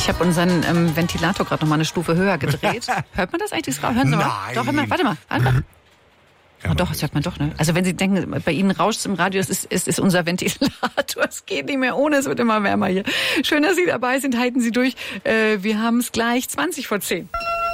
Ich habe unseren Ventilator gerade noch mal eine Stufe höher gedreht. Hört man das eigentlich? Hören Sie mal? Nein. Doch, warte mal. Oh, doch, das hört man doch, ne? Also wenn Sie denken, bei Ihnen rauscht es im Radio, es ist unser Ventilator. Es geht nicht mehr ohne, es wird immer wärmer hier. Schön, dass Sie dabei sind, halten Sie durch. Wir haben es gleich 20:10.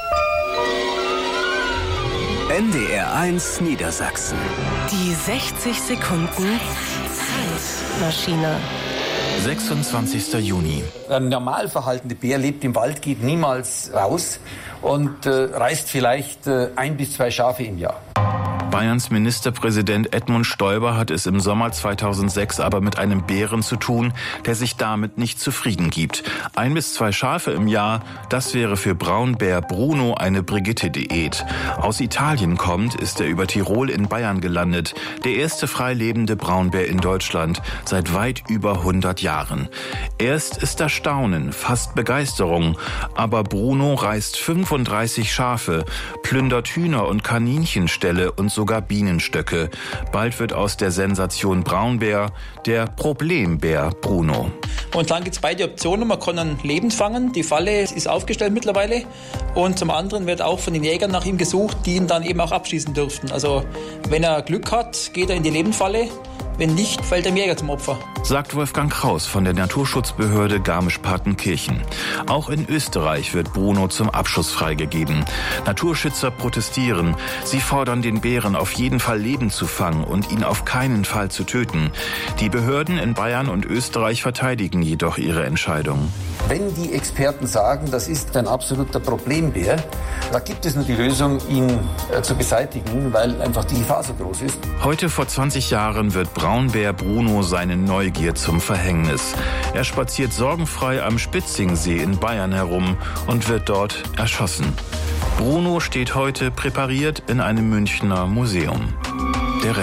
NDR1 Niedersachsen. Die 60 Sekunden Zeitmaschine. 26. Juni. Ein normal verhaltender Bär lebt im Wald, geht niemals raus und reißt vielleicht 1 bis 2 Schafe im Jahr. Bayerns Ministerpräsident Edmund Stoiber hat es im Sommer 2006 aber mit einem Bären zu tun, der sich damit nicht zufrieden gibt. 1 bis 2 Schafe im Jahr, das wäre für Braunbär Bruno eine Brigitte-Diät. Aus Italien kommt, ist er über Tirol in Bayern gelandet. Der erste frei lebende Braunbär in Deutschland seit weit über 100 Jahren. Erst ist Erstaunen, fast Begeisterung. Aber Bruno reißt 35 Schafe, plündert Hühner und Kaninchenställe und sogar Bienenstöcke. Bald wird aus der Sensation Braunbär der Problembär Bruno. Und dann gibt es beide Optionen. Man kann ihn lebend fangen. Die Falle ist aufgestellt mittlerweile. Und zum anderen wird auch von den Jägern nach ihm gesucht, die ihn dann eben auch abschießen dürften. Also wenn er Glück hat, geht er in die Lebendfalle. Wenn nicht, fällt dem Jäger zum Opfer. Sagt Wolfgang Kraus von der Naturschutzbehörde Garmisch-Partenkirchen. Auch in Österreich wird Bruno zum Abschuss freigegeben. Naturschützer protestieren. Sie fordern den Bären auf jeden Fall lebend zu fangen und ihn auf keinen Fall zu töten. Die Behörden in Bayern und Österreich verteidigen jedoch ihre Entscheidung. Wenn die Experten sagen, das ist ein absoluter Problembär, da gibt es nur die Lösung, ihn zu beseitigen, weil einfach die Gefahr so groß ist. Heute vor 20 Jahren wird Braunbär Bruno seine Neugier zum Verhängnis. Er spaziert sorgenfrei am Spitzingsee in Bayern herum und wird dort erschossen. Bruno steht heute präpariert in einem Münchner Museum.